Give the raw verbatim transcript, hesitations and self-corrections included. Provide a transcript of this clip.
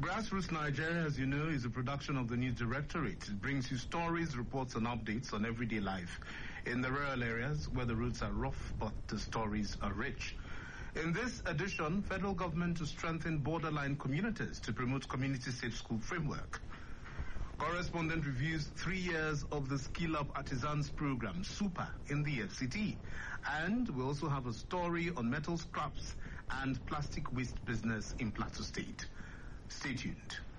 Grassroots Nigeria, as you know, is a production of the News Directorate. It brings you stories, reports, and updates on everyday life in the rural areas where the roads are rough, but the stories are rich. In this edition, federal government to strengthen borderline communities to promote community safe school framework. Correspondent reviews three years of the Skill Up Artisans program, SUPER, in the F C T. And we also have a story on metal scraps and plastic waste business in Plateau State. Stay tuned.